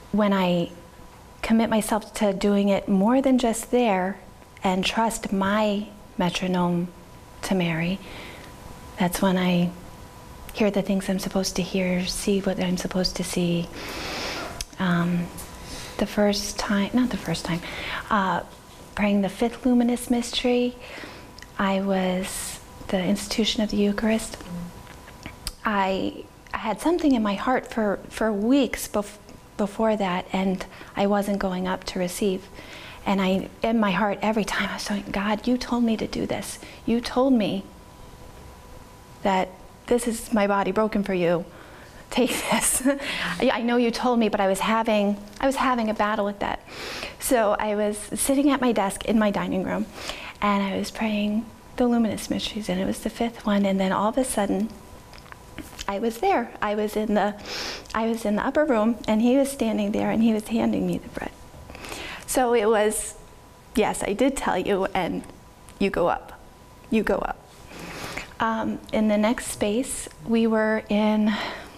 when I commit myself to doing it more than just there and trust my metronome to Mary, that's when I hear the things I'm supposed to hear, see what I'm supposed to see. Praying the fifth luminous mystery, I was the institution of the Eucharist. I had something in my heart for weeks before that, and I wasn't going up to receive. And in my heart, every time I was saying, God, you told me to do this. You told me that this is my body broken for you. Take this. I know you told me, but I was having a battle with that. So I was sitting at my desk in my dining room, and I was praying the luminous mysteries, and it was the fifth one, and then all of a sudden, I was there. I was in the upper room, and he was standing there, and he was handing me the bread. So it was, yes, I did tell you, and you go up. You go up. In the next space, we were in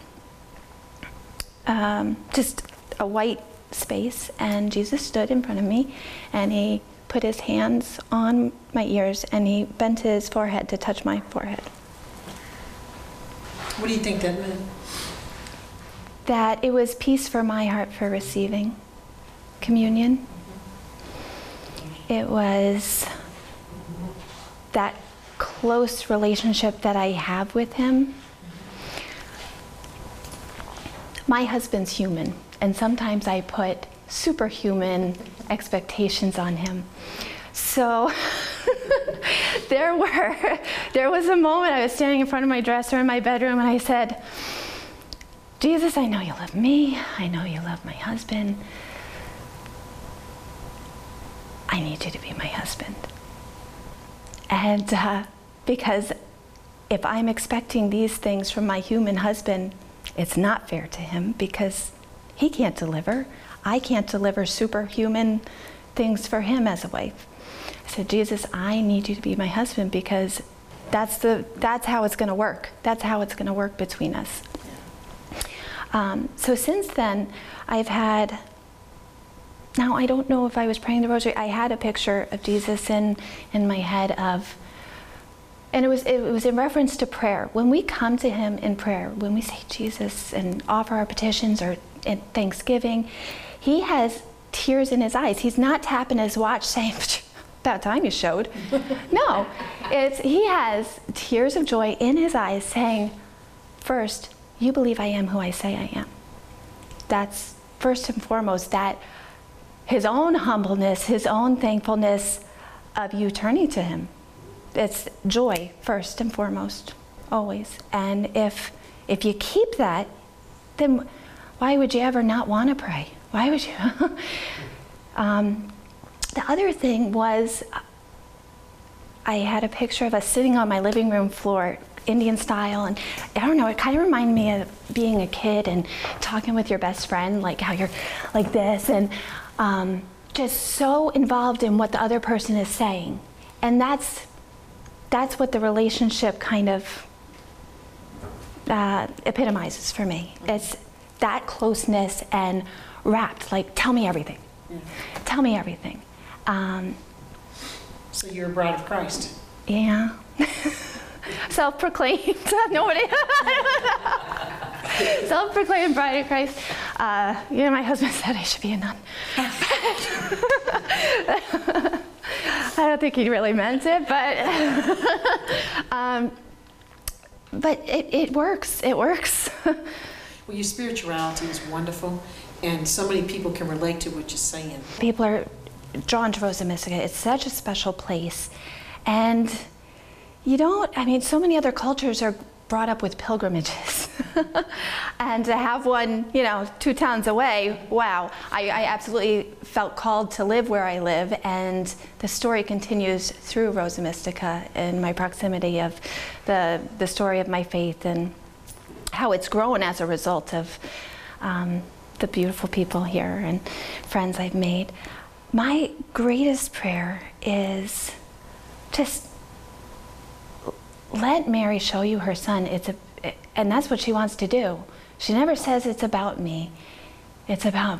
just a white space, and Jesus stood in front of me, and he put his hands on my ears, and he bent his forehead to touch my forehead. What do you think that meant? That it was peace for my heart for receiving communion. It was that close relationship that I have with him. My husband's human, and sometimes I put superhuman expectations on him. So there was a moment I was standing in front of my dresser in my bedroom, and I said, Jesus, I know you love me. I know you love my husband. I need you to be my husband. And because if I'm expecting these things from my human husband, it's not fair to him, because he can't deliver. I can't deliver superhuman things for him as a wife. I said, Jesus, I need you to be my husband, because that's how it's going to work. That's how it's going to work between us. So since then, I've had, now I don't know if I was praying the rosary, I had a picture of Jesus in my head and it was in reference to prayer. When we come to him in prayer, when we say Jesus and offer our petitions or in thanksgiving, he has tears in his eyes. He's not tapping his watch saying, about time you showed. No, he has tears of joy in his eyes saying, first, you believe I am who I say I am. That's first and foremost, that his own humbleness, his own thankfulness of you turning to him. It's joy first and foremost, always. And if you keep that, then why would you ever not want to pray? Why would you? The other thing was, I had a picture of us sitting on my living room floor, Indian style, and I don't know, it kind of reminded me of being a kid and talking with your best friend, like how you're like this, and just so involved in what the other person is saying. And that's what the relationship kind of epitomizes for me. It's that closeness and wrapped, like, tell me everything. Yeah. Tell me everything. So you're a bride of Christ. Yeah. Self-proclaimed. Nobody. Self-proclaimed bride of Christ. My husband said I should be a nun. I don't think he really meant it, but it works. It works. Well, your spirituality is wonderful, and so many people can relate to what you're saying. People are drawn to Rosa Mystica. It's such a special place, and so many other cultures are brought up with pilgrimages. And to have one, 2 towns away, wow. I absolutely felt called to live where I live, and the story continues through Rosa Mystica and my proximity of the story of my faith and how it's grown as a result of the beautiful people here and friends I've made. My greatest prayer is just let Mary show you her son. And that's what she wants to do. She never says it's about me. It's about